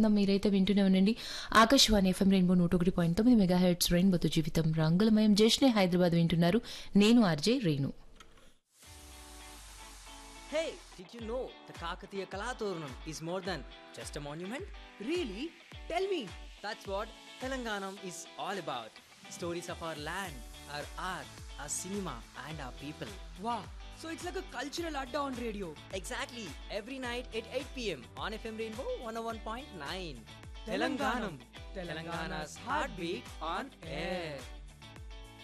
ఆనందం. మీరైతే వింటూనే ఉండండి ఆకాశవాణి ఎఫ్ఎం రెయిన్బో 101.9 మెగాహెర్ట్జ్ రెయిన్బోతో జీవితం రంగులమయం. జేష్నే హైదరాబాద్ వింటున్నారు. నేను RJ Renu. Hey, did you know the Kakatiya Kalaturnam is more than just a monument? Really? Tell me. That's what Telanganam is all about. Stories of our land, our art, our cinema, and our people. Wow. So it's like a cultural adda on radio. Exactly. Every night at 8 p.m. on FM Rainbow 101.9. Telanganam. Telangana's heartbeat on air.